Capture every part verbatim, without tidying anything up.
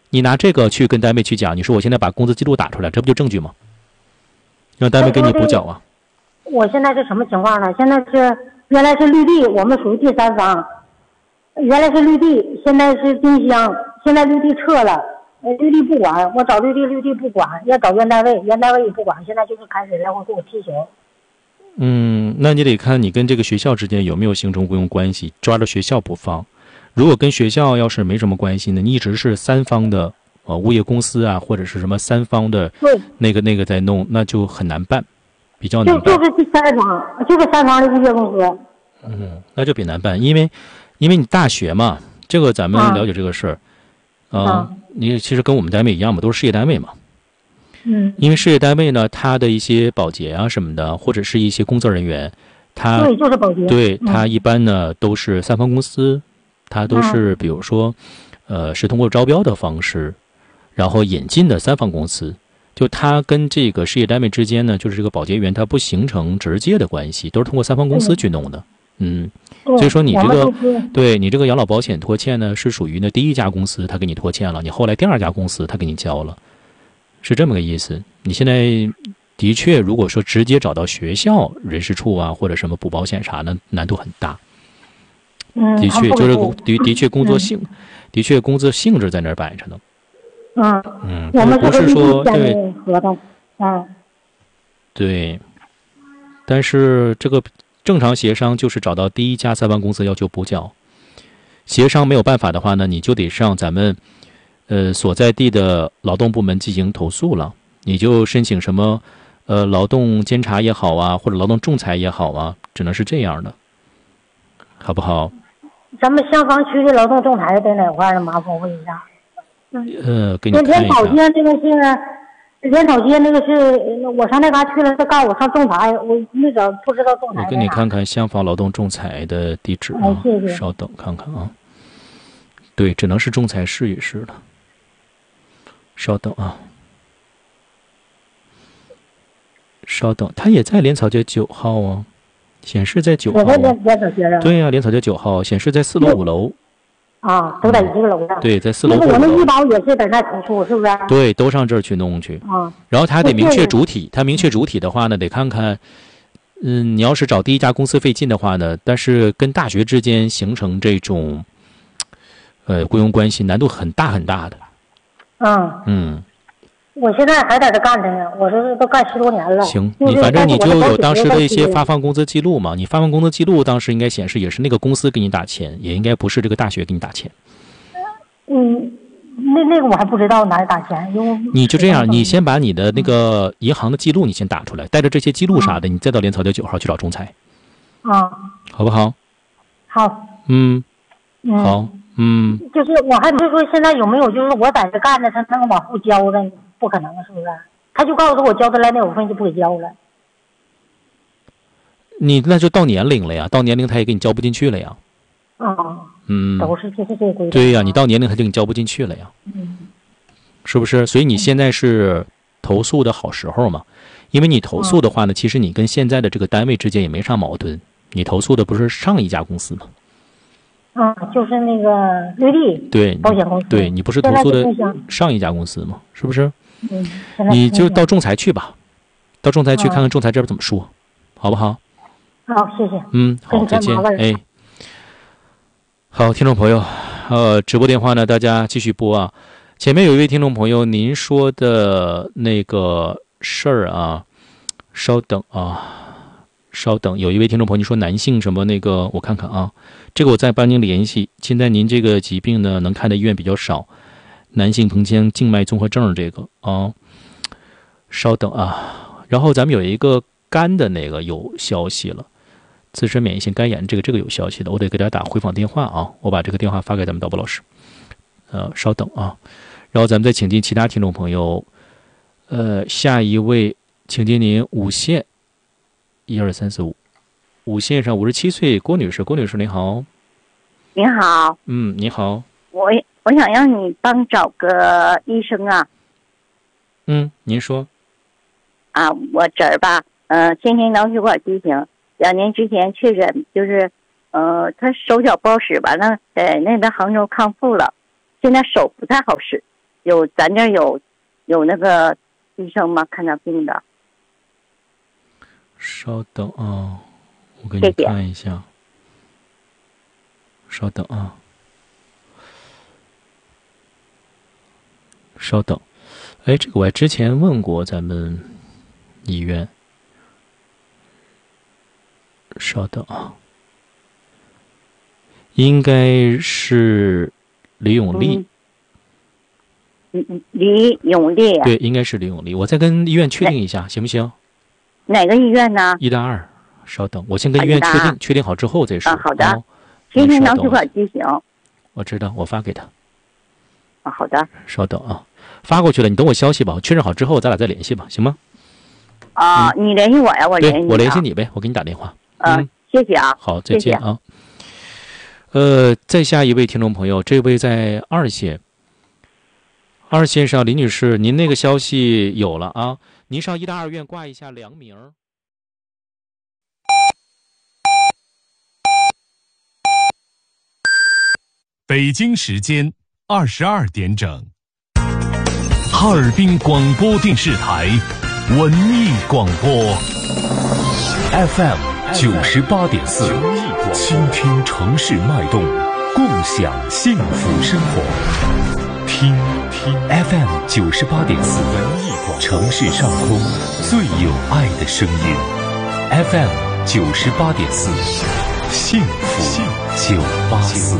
你拿这个去跟单位去讲，你说我现在把工资记录打出来，这不就证据吗？让单位给你补缴啊。 我现在是什么情况呢？现在是原来是绿地，我们属于第三方，原来是绿地，现在是丁香，现在绿地撤了，绿地不管，我找绿地，绿地不管，要找原单位，原单位也不管，现在就是开始来回给我踢球。 嗯，那你得看你跟这个学校之间有没有形成雇佣关系，抓着学校不放。如果跟学校要是没什么关系呢，你一直是三方的呃物业公司啊，或者是什么三方的那个那个在弄，那就很难办，比较难办。 就就是第三方，就是三方的物业公司。 嗯，那就比难办，因为因为你大学嘛，这个咱们了解这个事儿，啊、呃啊， 你其实跟我们单位一样嘛，都是事业单位嘛。 嗯， 因为事业单位呢，他的一些保洁啊什么的，或者是一些工作人员，他对，就是保洁。 对嗯、 他一般呢都是三方公司，他都是比如说，呃，是通过招标的方式，然后引进的三方公司。就他跟这个事业单位之间呢，就是这个保洁员，他不形成直接的关系，都是通过三方公司去弄的。嗯，所以说你这个对你这个养老保险拖欠呢，是属于呢第一家公司他给你拖欠了，你后来第二家公司他给你交了。是这么个意思。你现在的确，如果说直接找到学校人事处啊，或者什么补保险啥的，难度很大。 嗯， 的确，就是的的确工作性， 嗯、 的确工作性质在那儿摆着呢。 嗯嗯， 我们不是说对合同，嗯， 对，但是这个正常协商就是找到第一家三方公司要求补缴，协商没有办法的话呢，你就得上咱们。呃，所在地的劳动部门进行投诉了，你就申请什么，呃，劳动监察也好啊，或者劳动仲裁也好啊，只能是这样的，好不好？ 咱们香坊区的劳动仲裁在哪块呢？麻烦问一下。 呃，给你看一下。 联草街那个是，联草街那个是，我上那嘎去了，他告诉我上仲裁，我那个不知道仲裁。 我给你看看香坊劳动仲裁的地址啊， 哎、谢谢。 稍等看看啊。对，只能是仲裁试一试了。稍等啊，稍等，他也在莲草街九号啊，显示在九号、啊。 我在莲草街上。 对呀、啊，莲草街九号，显示在四楼五楼。 啊，都在一个楼上。 对，在四楼五楼。 那个我们医保也是在那投诉，是不是？ 对，都上这儿去弄去。 啊。 然后他得明确主体，他明确主体的话呢，得看看，嗯，你要是找第一家公司费劲的话呢，但是跟大学之间形成这种，呃，雇佣关系难度很大很大的。 嗯嗯， 我现在还在这干着呢，我这都干十多年了。 行，你反正你就有当时的一些发放工资记录嘛，你发放工资记录当时应该显示也是那个公司给你打钱，也应该不是这个大学给你打钱。 嗯，那那个我还不知道哪儿打钱，因为你就这样，你先把你的那个银行的记录你先打出来，带着这些记录啥的，你再到莲草街九号去找仲裁。 啊， 好不好？ 好。 嗯， 嗯好。嗯， 就是我还不是说现在有没有就是我在这干着，他能往后交的，不可能是不是？他就告诉我交的来那部分就不给交了。 你那就到年龄了呀，到年龄他也给你交不进去了呀。 啊， 嗯， 都是就是这规定。 对呀，你到年龄他就给你交不进去了呀。 嗯， 是不是？所以你现在是投诉的好时候嘛？因为你投诉的话呢，其实你跟现在的这个单位之间也没啥矛盾，你投诉的不是上一家公司吗？ 啊，就是那个绿地对保险公司， 对你不是投诉的上一家公司吗？是不是？ 嗯， 你就到仲裁去吧，到仲裁去看看仲裁这边怎么说，好不好？ 好，谢谢。 嗯，好，再见。哎，好，听众朋友，呃，直播电话呢，大家继续拨啊。前面有一位听众朋友，您说的那个事儿啊，稍等啊。稍等，有一位听众朋友，你说男性什么那个，我看看啊，这个我再帮您联系。现在您这个疾病呢，能看的医院比较少，男性盆腔静脉综合症这个啊，稍等啊。然后咱们有一个肝的那个有消息了，自身免疫性肝炎这个这个有消息的，我得给大家打回访电话啊，我把这个电话发给咱们导播老师。呃，稍等啊，然后咱们再请进其他听众朋友，呃，下一位，请进您五线。一二三四五，五线上五十七岁郭女士，郭女士您好。 您好。 嗯，你好。 我我想让你帮找个医生啊。 嗯，您说。 啊，我这儿吧，呃，先天脑血管畸形，两年之前确诊，就是呃，他手脚不好使，完了在那边杭州康复了，现在手不太好使， 有咱这有有那个医生吗？看那病的。 稍等啊，我给你看一下。稍等啊，稍等。哎，这个我还之前问过咱们医院。稍等啊，应该是李永利。 嗯，李永利、啊。 对，应该是李永利。我再跟医院确定一下，行不行？ 哪个医院呢？ 一大二。稍等，我先跟医院确定，啊、确定好之后再说。 啊，好的。哦、新兴脑血管畸形。 我知道，我发给他。 啊，好的。 稍等啊，发过去了，你等我消息吧。确认好之后，咱俩再联系吧，行吗？ 啊、嗯，你联系我呀，我联系你、啊。 我联系你呗，我给你打电话。 嗯，嗯谢谢啊。 好，再见啊。呃，再下一位听众朋友，这位在二线。二线上，李女士，您那个消息有了啊？您上医大二院挂一下良名。 北京时间二十二点整，哈尔滨广播电视台文艺广播 F M 九十八点四，倾听城市脉动，共享幸福生活。听听 F M 九十八点四，文艺广播，城市上空最有爱的声音。F M 九十八点四，幸福九八四。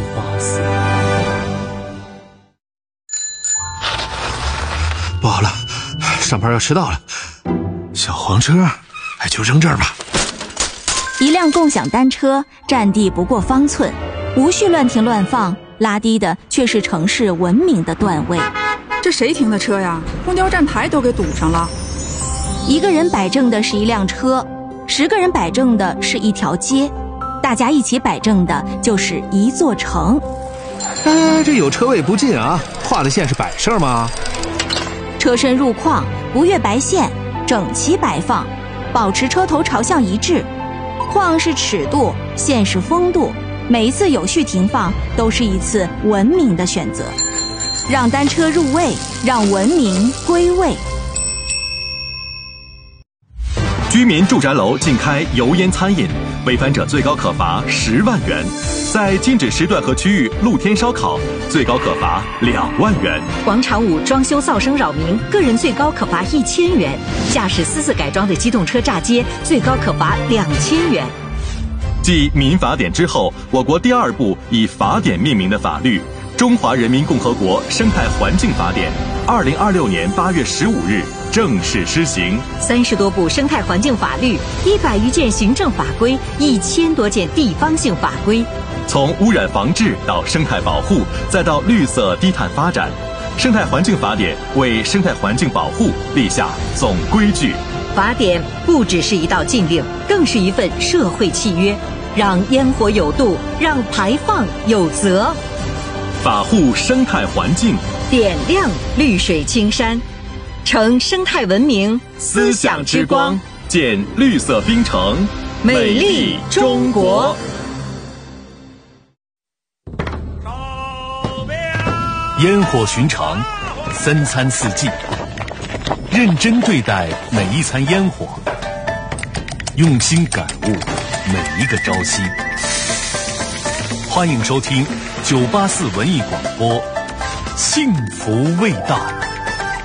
不好了，上班要迟到了，小黄车，哎，就扔这儿吧。 一辆共享单车占地不过方寸，无序乱停乱放，拉低的却是城市文明的段位。 这谁停的车呀？公交站台都给堵上了。 一个人摆正的是一辆车，十个人摆正的是一条街，大家一起摆正的就是一座城。 哎，这有车位不进啊，画的线是摆设吗？ 车身入框，不越白线，整齐摆放，保持车头朝向一致。框是尺度，线是风度，每一次有序停放都是一次文明的选择。让单车入位，让文明归位。 居民住宅楼禁开油烟餐饮，违反者最高可罚十万元；在禁止时段和区域露天烧烤，最高可罚两万元。 广场舞装修噪声扰民，个人最高可罚一千元；驾驶私自改装的机动车炸街，最高可罚两千元。 继民法典之后，我国第二部以法典命名的法律《中华人民共和国生态环境法典》，二零二六年八月十五日正式施行。 三十多部生态环境法律，一百余件行政法规，一千多件地方性法规。 从污染防治到生态保护，再到绿色低碳发展，生态环境法典为生态环境保护立下总规矩。 法典不只是一道禁令，更是一份社会契约，让烟火有度，让排放有责。 法护生态环境， 点亮绿水青山，成生态文明思想之光， 建绿色冰城， 美丽中国。 烟火寻常，三餐四季，认真对待每一餐烟火，用心感悟每一个朝夕。欢迎收听九八四文艺广播，幸福味道。